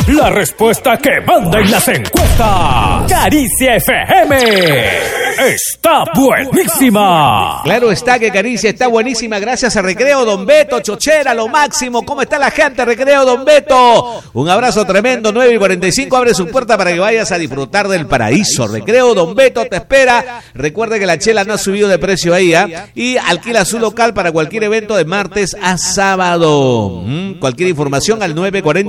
La respuesta que manda en las encuestas. Caricia FM está buenísima. Claro está que Caricia está buenísima gracias a Recreo Don Beto, Chochera, lo máximo. ¿Cómo está la gente, Recreo Don Beto? Un abrazo tremendo, 9:45, abre su puerta para que vayas a disfrutar del paraíso. Recreo Don Beto te espera. Recuerde que la chela no ha subido de precio ahí, y alquila su local para cualquier evento de martes a sábado. Cualquier información al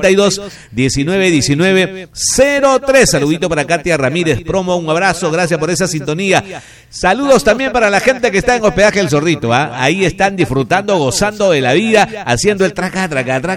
942-1919-03. Saludito para Katia Ramírez Promo, un abrazo, gracias por esa sintonía. Saludos también para la gente que está en hospedaje El Zorrito, ahí están disfrutando, gozando de la vida, haciendo el traca.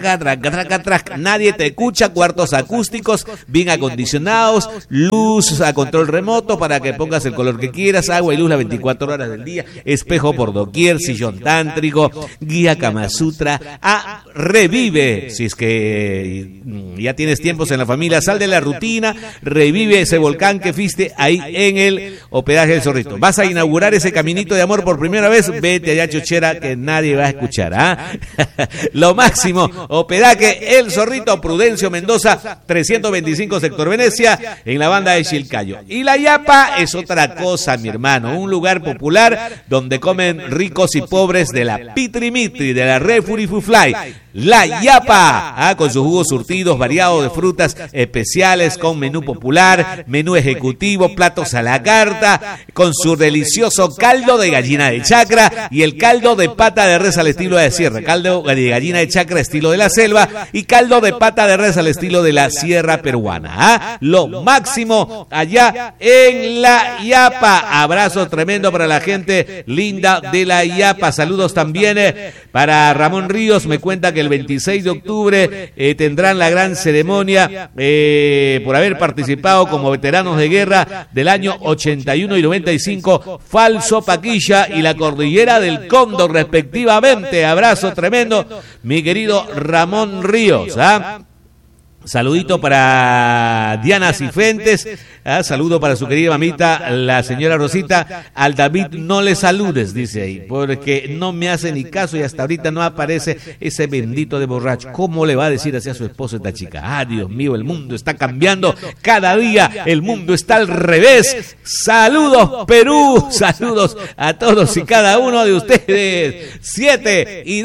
Nadie te escucha, cuartos acústicos, bien acondicionados, luz a control remoto para que pongas el color que quieras, agua y luz las 24 horas del día, espejo por doquier, sillón tántrico, guía Kama Sutra, revive, si es que ya tienes tiempos en la familia, sal de la rutina, revive ese volcán que fuiste ahí en el hospedaje El Zorrito. Vas a inaugurar ese caminito de amor por primera vez, vete allá, Chochera, que nadie va a escuchar, Lo máximo, hospedaje El Zorrito, Prudencio Mendoza, 325 sector Venecia, en la banda de Chilcayo. Y la Yapa es otra cosa, mi hermano, un lugar popular donde comen ricos y pobres de la Pitri-Mitri, de la Refurifufly. La Yapa, con sus jugos surtidos, variados de frutas especiales, con menú popular, menú ejecutivo, platos a la carta, con su delicioso caldo de gallina de chacra y el caldo de pata de res al estilo de sierra, caldo de gallina de chacra estilo de la selva y caldo de pata de res al estilo de la sierra peruana. Lo máximo allá en la Yapa. Abrazo tremendo para la gente linda de la Yapa. Saludos también para Ramón Ríos, me cuenta que el 26 de octubre tendrán la gran ceremonia por haber participado como veteranos de guerra del año 81 y 95, Falso Paquilla y la Cordillera del Cóndor respectivamente. Abrazo tremendo, mi querido Ramón Ríos. Saludito para Diana Cifuentes, saludo para su querida mamita, la señora Rosita. Al David no le saludes, dice ahí, porque no me hace ni caso y hasta ahorita no aparece ese bendito de borracho. ¿Cómo le va a decir así a su esposo esta chica? Dios mío, el mundo está cambiando cada día, el mundo está al revés. Saludos Perú, saludos a todos y cada uno de ustedes. 7:02